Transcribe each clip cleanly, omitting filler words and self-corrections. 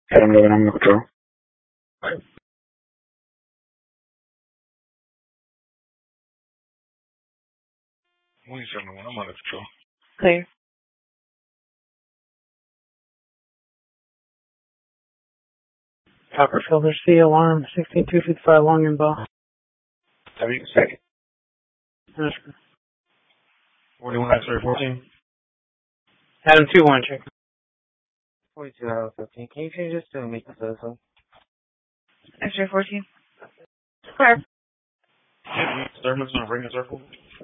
Adam 11, I'm on patrol. 171, I'm on patrol. Clear. Copper filter C alarm 16255 long and ball. Have you second? Yes, 41 X-ray 14. Adam 2-1 check. 42 out of 15. Can you change this to make the citizen? X-ray 14. Clear. Thermos gonna bring a circle.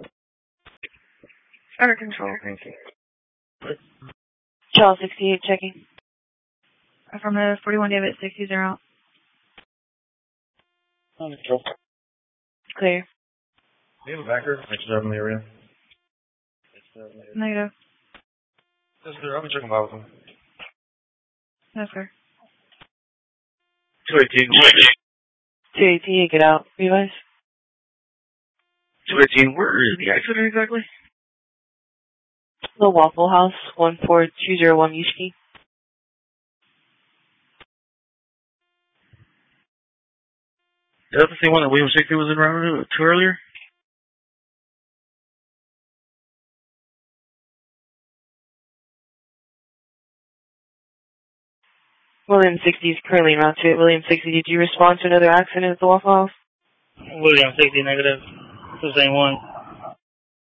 Under control. Thank you. Charles 68 checking. Affirmative 41 David 60. On patrol. Clear. Do you have a backer? Make sure I'm in the area. Negative. Yes, sir. I'll be checking out with them. No, sir. 218. 218, get out. Revise. 218, where is the accident exactly? The Waffle House, 14201 Yushki. Is that the same one that William Shakespeare was in around to earlier? William 60 is currently en route to it. William 60, did you respond to another accident at the Waffle House? William 60 negative. It's the same one.